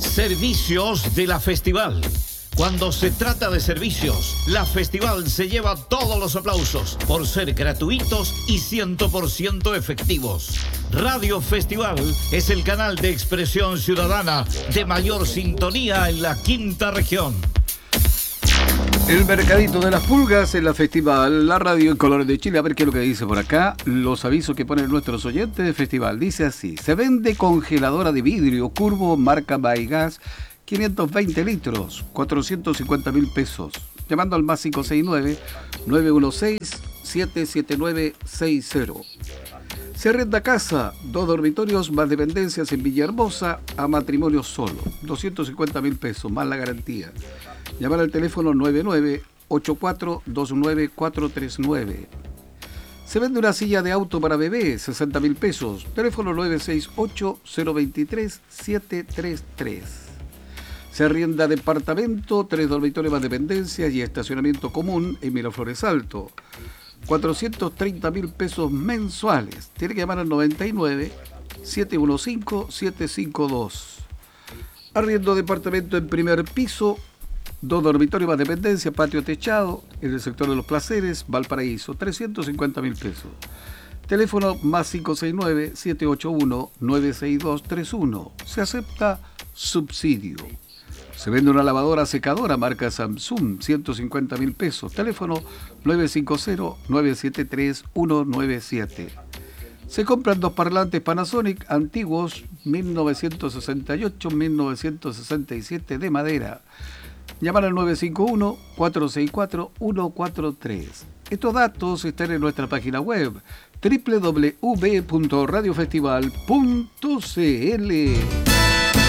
Servicios de la Festival. Cuando se trata de servicios, la Festival se lleva todos los aplausos por ser gratuitos y 100% efectivos. Radio Festival es el canal de expresión ciudadana de mayor sintonía en la quinta región. El mercadito de las pulgas en la Festival, la radio en colores de Chile. A ver qué es lo que dice por acá. Los avisos que ponen nuestros oyentes de Festival. Dice así: se vende congeladora de vidrio curvo marca Baigas, 520 litros, 450.000 pesos. Llamando al más 569-916-77960. Se arrenda casa, 2 dormitorios más dependencias en Villahermosa a matrimonio solo. 250.000 pesos más la garantía. Llamar al teléfono 9984-29439. Se vende una silla de auto para bebé, 60.000 pesos. Teléfono 968-023-733. Se arrienda departamento, 3 dormitorios más dependencias y estacionamiento común en Miraflores Alto. 430.000 pesos mensuales. Tiene que llamar al 99-715-752. Arriendo departamento en primer piso, 2 dormitorios más dependencia, patio techado, en el sector de Los Placeres, Valparaíso, 350.000 pesos. Teléfono más 569-781-96231. Se acepta subsidio. Se vende una lavadora secadora marca Samsung, 150.000 pesos. Teléfono 950-973-197. Se compran 2 parlantes Panasonic antiguos, 1968-1967 de madera. Llamar al 951-464-143. Estos datos están en nuestra página web www.radiofestival.cl.